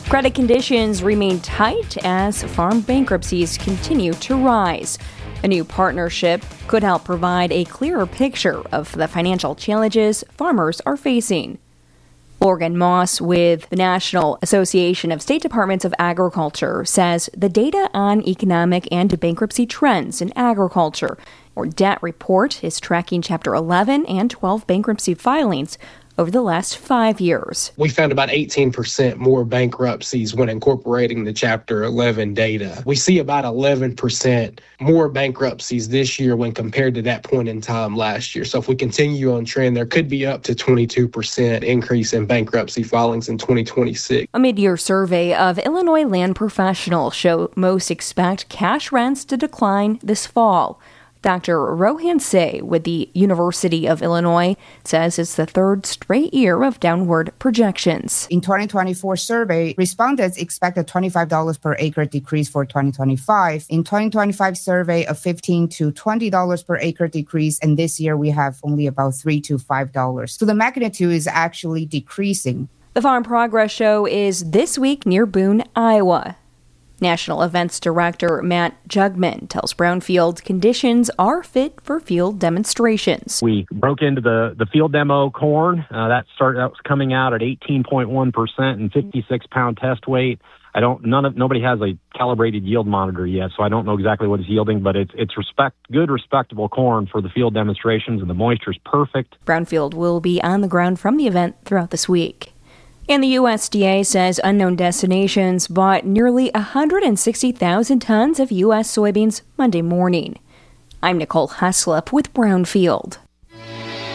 Credit conditions remain tight as farm bankruptcies continue to rise. A new partnership could help provide a clearer picture of the financial challenges farmers are facing. Morgan Moss with the National Association of State Departments of Agriculture says the data on economic and bankruptcy trends in agriculture, or DET report, is tracking Chapter 11 and 12 bankruptcy filings over the last 5 years. We found about 18% more bankruptcies when incorporating the Chapter 11 data. We see about 11% more bankruptcies this year when compared to that point in time last year. So if we continue on trend, there could be up to 22% increase in bankruptcy filings in 2026. A mid-year survey of Illinois land professionals show most expect cash rents to decline this fall. Dr. Rohan Say with the University of Illinois says it's the third straight year of downward projections. In 2024 survey, respondents expect a $25 per acre decrease for 2025. In 2025 survey, a $15 to $20 per acre decrease, and this year we have only about $3 to $5. So the magnitude is actually decreasing. The Farm Progress Show is this week near Boone, Iowa. National Events Director Matt Jugman tells Brownfield conditions are fit for field demonstrations. We broke into the field demo corn. That was coming out at 18.1% and 56-pound test weight. Nobody has a calibrated yield monitor yet, so I don't know exactly what it's yielding, but it's good, respectable corn for the field demonstrations, and the moisture's perfect. Brownfield will be on the ground from the event throughout this week. And the USDA says Unknown Destinations bought nearly 160,000 tons of U.S. soybeans Monday morning. I'm Nicole Heslop with Brownfield.